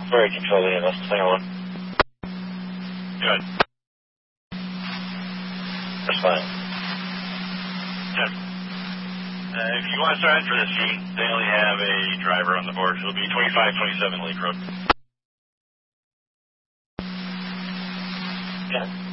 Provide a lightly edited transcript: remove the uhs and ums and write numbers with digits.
Very control the EMS, Singer 1. Good. That's fine. Good. If you want to start for this scene, they only have a driver on the board. It'll be 2527 Lake Road. Yeah.